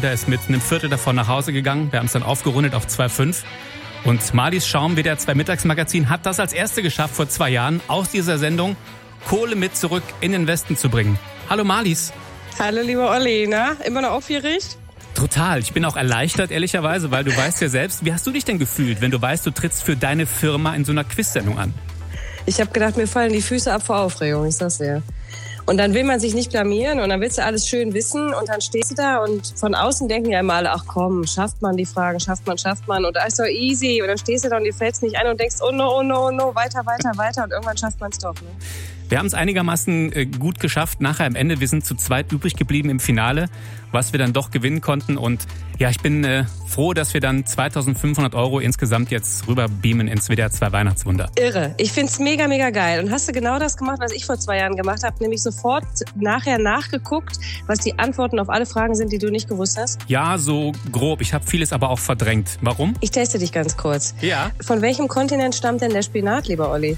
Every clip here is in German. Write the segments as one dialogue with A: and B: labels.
A: Jeder ist mit einem Viertel davon nach Hause gegangen. Wir haben es dann aufgerundet auf 2,5. Und Marlies Schaum, WDR 2 Mittagsmagazin, hat das als Erste geschafft vor 2 Jahren, aus dieser Sendung Kohle mit zurück in den Westen zu bringen. Hallo Marlies.
B: Hallo lieber Olli, na? Immer noch aufgeregt?
A: Total. Ich bin auch erleichtert, ehrlicherweise, weil du weißt ja selbst, wie hast du dich denn gefühlt, wenn du weißt, du trittst für deine Firma in so einer Quiz-Sendung an?
B: Ich habe gedacht, mir fallen die Füße ab vor Aufregung, ich sag's dir. Und dann will man sich nicht blamieren und dann willst du alles schön wissen und dann stehst du da und von außen denken ja immer alle, ach komm, schafft man die Fragen, schafft man und ist doch easy und dann stehst du da und dir fällt's nicht ein und denkst, oh no, weiter und irgendwann schafft man's doch, ne?
A: Wir haben es einigermaßen gut geschafft. Nachher am Ende, wir sind zu zweit übrig geblieben im Finale, was wir dann doch gewinnen konnten. Und ja, ich bin froh, dass wir dann 2.500 € insgesamt jetzt rüber beamen ins WDR 2 Weihnachtswunder.
B: Irre. Ich find's mega, mega geil. Und hast du genau das gemacht, was ich vor 2 Jahren gemacht habe, nämlich sofort nachher nachgeguckt, was die Antworten auf alle Fragen sind, die du nicht gewusst hast?
A: Ja, so grob. Ich habe vieles aber auch verdrängt. Warum?
B: Ich teste dich ganz kurz.
A: Ja.
B: Von welchem Kontinent stammt denn der Spinat, lieber Olli?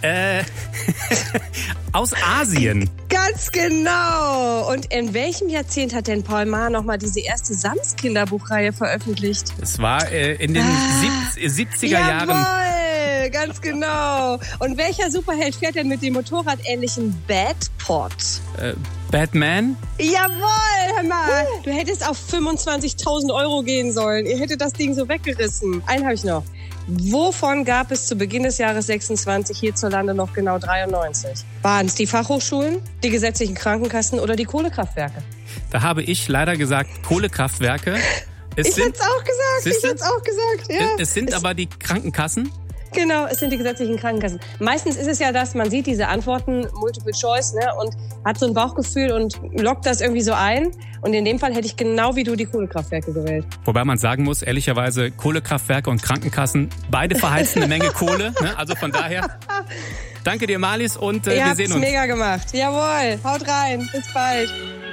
A: Aus Asien.
B: Ganz genau. Und in welchem Jahrzehnt hat denn Paul Maar nochmal diese erste Sams-Kinderbuchreihe veröffentlicht?
A: Es war in den 70er Jahren.
B: Jawohl, ganz genau. Und welcher Superheld fährt denn mit dem motorradähnlichen Batpod?
A: Batman?
B: Jawohl, hör mal. Du hättest auf 25.000 € gehen sollen. Ihr hättet das Ding so weggerissen. Einen habe ich noch. Wovon gab es zu Beginn des Jahres 26 hierzulande noch genau 93? Waren es die Fachhochschulen, die gesetzlichen Krankenkassen oder die Kohlekraftwerke?
A: Da habe ich leider gesagt Kohlekraftwerke.
B: Ich hätte es auch gesagt. Ja.
A: Es sind aber die Krankenkassen.
B: Genau, es sind die gesetzlichen Krankenkassen. Meistens ist es ja das, man sieht diese Antworten, Multiple Choice, ne, und hat so ein Bauchgefühl und lockt das irgendwie so ein. Und in dem Fall hätte ich genau wie du die Kohlekraftwerke gewählt.
A: Wobei man sagen muss, ehrlicherweise, Kohlekraftwerke und Krankenkassen, beide verheizen eine Menge Kohle. Ne? Also von daher, danke dir Marlies und wir sehen uns.
B: Ihr habt's mega gemacht. Jawohl, haut rein, bis bald.